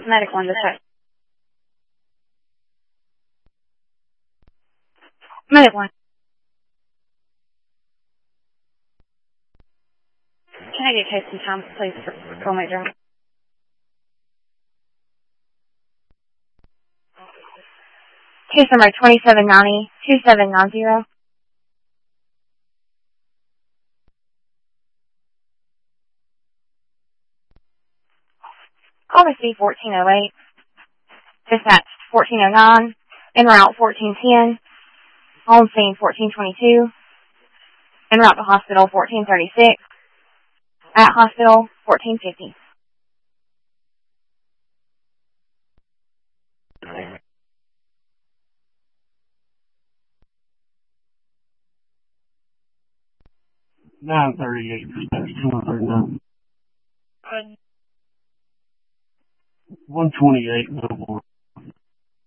Medic 1 dispatch. Medic 1. Can I get case some time, please, for Colmate Drive? Case number 2790-2790. Call receive 1408. Dispatch 1409. En route 1410. On scene 1422. En route to hospital 1436. At hospital 1450. (938) dispatch 239. 128 Billboard.